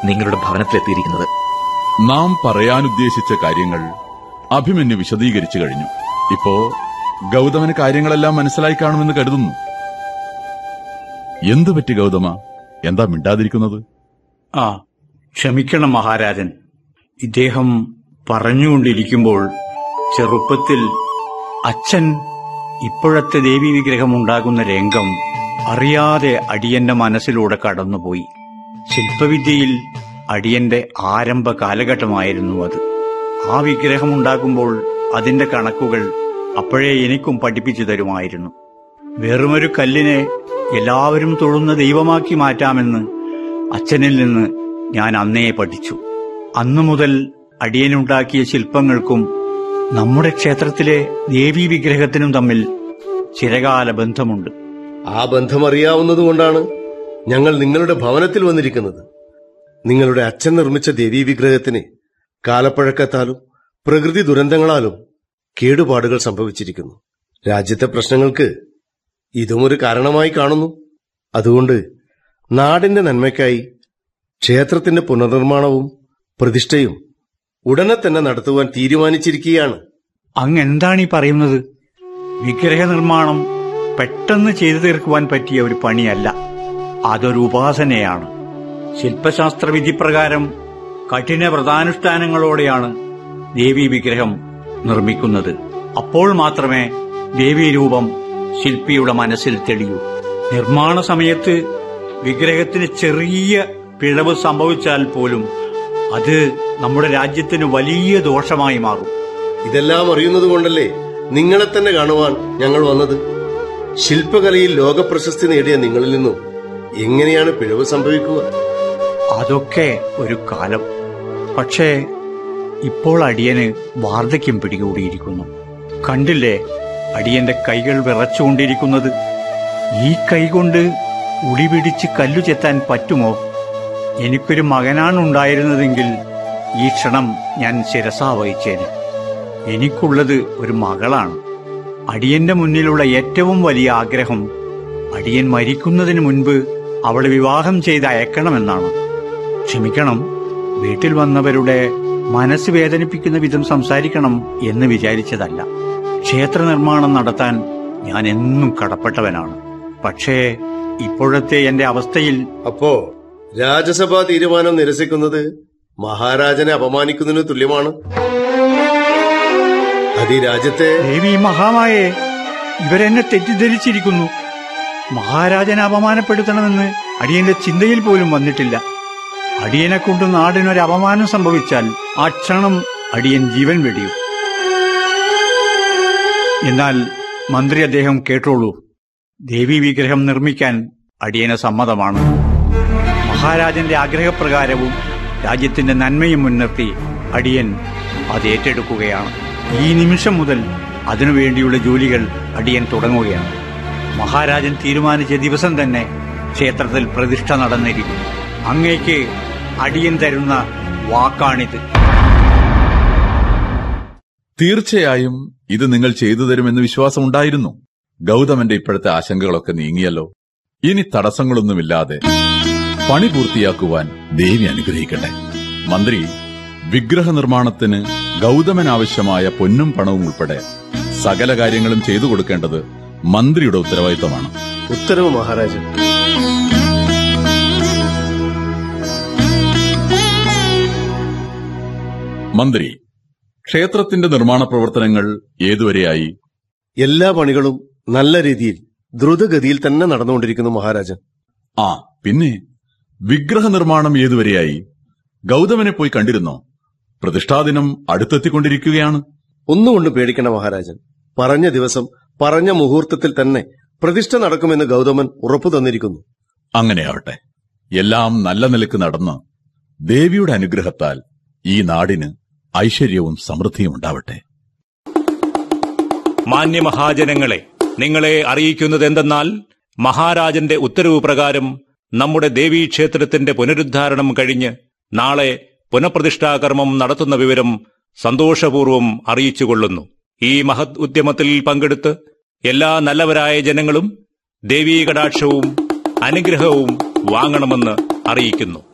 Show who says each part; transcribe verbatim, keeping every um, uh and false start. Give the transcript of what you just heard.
Speaker 1: നിങ്ങളുടെ ഭവനത്തിലെത്തിയിരിക്കുന്നത്.
Speaker 2: നാം പറയാനുദ്ദേശിച്ച കാര്യങ്ങൾ അഭിമന്യു വിശദീകരിച്ചു കഴിഞ്ഞു. ഇപ്പോ ഗൗതമന് കാര്യങ്ങളെല്ലാം മനസ്സിലായി കാണുമെന്ന് കരുതുന്നു. എന്തുപറ്റി ഗൗതമ, എന്താ മിണ്ടാതിരിക്കുന്നത്?
Speaker 3: ആ ക്ഷമിക്കണം മഹാരാജൻ. ഇദ്ദേഹം പറഞ്ഞുകൊണ്ടിരിക്കുമ്പോൾ ചെറുപ്പത്തിൽ അച്ഛൻ ഇപ്പോഴത്തെ ദേവീ വിഗ്രഹമുണ്ടാകുന്ന രംഗം അറിയാതെ അടിയന്റെ മനസ്സിലൂടെ കടന്നുപോയി. ശില്പവിദ്യയിൽ അടിയന്റെ ആരംഭ കാലഘട്ടമായിരുന്നു അത്. ആ വിഗ്രഹമുണ്ടാക്കുമ്പോൾ അതിന്റെ കണക്കുകൾ അപ്പോഴേ എനിക്കും പഠിപ്പിച്ചു തരുമായിരുന്നു. വെറുമൊരു കല്ലിനെ എല്ലാവരും തൊഴുന്ന ദൈവമാക്കി മാറ്റാമെന്ന് അച്ഛനിൽ നിന്ന് ഞാൻ അന്നേ പഠിച്ചു. അന്നു മുതൽ അടിയനുണ്ടാക്കിയ ശില്പങ്ങൾക്കും നമ്മുടെ ക്ഷേത്രത്തിലെ ദേവീ വിഗ്രഹത്തിനും തമ്മിൽ ചിരകാല ബന്ധമുണ്ട്.
Speaker 4: ആ ബന്ധം അറിയാവുന്നതുകൊണ്ടാണ് ഞങ്ങൾ നിങ്ങളുടെ ഭവനത്തിൽ വന്നിരിക്കുന്നത്. നിങ്ങളുടെ അച്ഛൻ നിർമ്മിച്ച ദേവീ വിഗ്രഹത്തിന് കാലപ്പഴക്കത്താലും പ്രകൃതി ദുരന്തങ്ങളാലും കേടുപാടുകൾ സംഭവിച്ചിരിക്കുന്നു. രാജ്യത്തെ പ്രശ്നങ്ങൾക്ക് ഇതുമൊരു കാരണമായി കാണുന്നു. അതുകൊണ്ട് നാടിന്റെ നന്മയ്ക്കായി ക്ഷേത്രത്തിന്റെ പുനർനിർമ്മാണവും പ്രതിഷ്ഠയും ഉടനെ തന്നെ നടത്തുവാൻ തീരുമാനിച്ചിരിക്കുകയാണ്.
Speaker 3: അങ്ങെന്താണീ പറയുന്നത്? വിഗ്രഹ നിർമ്മാണം പെട്ടെന്ന് ചെയ്തു തീർക്കുവാൻ പറ്റിയ ഒരു പണിയല്ല, അതൊരു ഉപാസനയാണ്. ശില്പശാസ്ത്ര വിധിപ്രകാരം കഠിന വ്രതാനുഷ്ഠാനങ്ങളോടെയാണ് ദേവീ വിഗ്രഹം നിർമ്മിക്കുന്നത്. അപ്പോൾ മാത്രമേ ദേവീരൂപം ശില്പിയുടെ മനസ്സിൽ തെളിയൂ. നിർമ്മാണ സമയത്ത് വിഗ്രഹത്തിന് ചെറിയ പിഴവ് സംഭവിച്ചാൽ പോലും അത് നമ്മുടെ രാജ്യത്തിന് വലിയ ദോഷമായി മാറും.
Speaker 4: ഇതെല്ലാം അറിയുന്നത് കൊണ്ടല്ലേ നിങ്ങളെ തന്നെ കാണുവാൻ ഞങ്ങൾ വന്നത്. ശില്പകലയിൽ ലോകപ്രശസ്തി നേടിയ നിങ്ങളിൽ നിന്നും എങ്ങനെയാണ് പിഴവ് സംഭവിക്കുക?
Speaker 3: അതൊക്കെ ഒരു കാലം. പക്ഷേ ഇപ്പോൾ അടിയന് വാർദ്ധക്യം പിടികൂടിയിരിക്കുന്നു. കണ്ടില്ലേ അടിയന്റെ കൈകൾ വിറച്ചുകൊണ്ടിരിക്കുന്നത്? ഈ കൈകൊണ്ട് ഉളി പിടിച്ച് കല്ലു ചെത്താൻ പറ്റുമോ? എനിക്കൊരു മകനാണുണ്ടായിരുന്നതെങ്കിൽ ഈ ക്ഷണം ഞാൻ ശിരസാ വഹിച്ചേനെ. എനിക്കുള്ളത് ഒരു മകളാണ്. അടിയന്റെ മുന്നിലുള്ള ഏറ്റവും വലിയ ആഗ്രഹം അടിയൻ മരിക്കുന്നതിന് മുൻപ് അവളെ വിവാഹം ചെയ്ത് അയക്കണമെന്നാണ്. ക്ഷമിക്കണം, വീട്ടിൽ വന്നവരുടെ മനസ്സ് വേദനിപ്പിക്കുന്ന വിധം സംസാരിക്കണം എന്ന് വിചാരിച്ചതല്ല. ക്ഷേത്ര നിർമ്മാണം നടത്താൻ ഞാൻ എന്നും കടപ്പെട്ടവനാണ്. പക്ഷേ ഇപ്പോഴത്തെ എന്റെ അവസ്ഥയിൽ...
Speaker 4: അപ്പോ രാജസഭാ തീരുമാനം നിരസിക്കുന്നത് മഹാരാജനെ അപമാനിക്കുന്നതിന് തുല്യമാണ്. അത് ഈ രാജ്യത്തെ...
Speaker 3: ദേവി മഹാമായേ, ഇവരെന്നെ തെറ്റിദ്ധരിച്ചിരിക്കുന്നു. മഹാരാജനെ അപമാനപ്പെടുത്തണമെന്ന് അടിയന്റെ ചിന്തയിൽ പോലും വന്നിട്ടില്ല. അടിയനെ കൊണ്ട് നാടിനൊരു അപമാനം സംഭവിച്ചാൽ ആ ക്ഷണം അടിയൻ ജീവൻ വെടിയും. എന്നാൽ മന്ത്രി അദ്ദേഹം കേട്ടോളൂ, ദേവീ വിഗ്രഹം നിർമ്മിക്കാൻ അടിയന് സമ്മതമാണ്. മഹാരാജന്റെ ആഗ്രഹപ്രകാരവും രാജ്യത്തിന്റെ നന്മയും മുൻനിർത്തി അടിയൻ അത് ഏറ്റെടുക്കുകയാണ്. ഈ നിമിഷം മുതൽ അതിനുവേണ്ടിയുള്ള ജോലികൾ അടിയൻ തുടങ്ങുകയാണ്. മഹാരാജൻ തീരുമാനിച്ച ദിവസം തന്നെ ക്ഷേത്രത്തിൽ പ്രതിഷ്ഠ നടന്നിരിക്കും. അങ്ങേക്ക് അടിയൻ തരുന്ന വാക്കാണിത്.
Speaker 2: തീർച്ചയായും ഇത് നിങ്ങൾ ചെയ്തു തരുമെന്ന് വിശ്വാസമുണ്ടായിരുന്നു. ഗൗതമന്റെ ഇപ്പോഴത്തെ ആശങ്കകളൊക്കെ നീങ്ങിയല്ലോ. ഇനി തടസ്സങ്ങളൊന്നുമില്ലാതെ പണി പൂർത്തിയാക്കുവാൻ ദേവി അനുഗ്രഹിക്കട്ടെ. മന്ത്രി, വിഗ്രഹ നിർമ്മാണത്തിന് ഗൗതമനാവശ്യമായ പൊന്നും പണവും ഉൾപ്പെടെ സകല കാര്യങ്ങളും ചെയ്തു കൊടുക്കേണ്ടത് മന്ത്രിയുടെ ഉത്തരവാദിത്തമാണ്.
Speaker 4: ഉത്തരവ് മഹാരാജൻ.
Speaker 2: മന്ത്രി, ക്ഷേത്രത്തിന്റെ നിർമ്മാണ പ്രവർത്തനങ്ങൾ ഏതുവരെയായി?
Speaker 4: എല്ലാ പണികളും നല്ല രീതിയിൽ ദ്രുതഗതിയിൽ തന്നെ നടന്നുകൊണ്ടിരിക്കുന്നു മഹാരാജൻ.
Speaker 2: ആ പിന്നെ വിഗ്രഹ നിർമ്മാണം ഏതുവരെയായി? ഗൗതമനെ പോയി കണ്ടിരുന്നോ? പ്രതിഷ്ഠാദിനം അടുത്തെത്തിക്കൊണ്ടിരിക്കുകയാണ്.
Speaker 4: ഒന്നുകൊണ്ട് പേടിക്കണ മഹാരാജൻ. പറഞ്ഞ ദിവസം പറഞ്ഞ മുഹൂർത്തത്തിൽ തന്നെ പ്രതിഷ്ഠ നടക്കുമെന്ന് ഗൗതമൻ ഉറപ്പു തന്നിരിക്കുന്നു.
Speaker 2: അങ്ങനെയാവട്ടെ. എല്ലാം നല്ല നിലക്ക് നടന്ന് ദേവിയുടെ അനുഗ്രഹത്താൽ ഈ നാടിന് ഐശ്വര്യവും സമൃദ്ധിയും ഉണ്ടാവട്ടെ.
Speaker 5: മാന്യമഹാജനങ്ങളെ, നിങ്ങളെ അറിയിക്കുന്നതെന്തെന്നാൽ മഹാരാജന്റെ ഉത്തരവ് പ്രകാരം നമ്മുടെ ദേവീക്ഷേത്രത്തിന്റെ പുനരുദ്ധാരണം കഴിഞ്ഞ് നാളെ പുനഃപ്രതിഷ്ഠാകർമ്മം നടത്തുന്ന വിവരം സന്തോഷപൂർവ്വം അറിയിച്ചുകൊള്ളുന്നു. ഈ മഹത് ഉദ്യമത്തിൽ പങ്കെടുത്ത് എല്ലാ നല്ലവരായ ജനങ്ങളും ദേവീകടാക്ഷവും അനുഗ്രഹവും വാങ്ങണമെന്ന് അറിയിക്കുന്നു.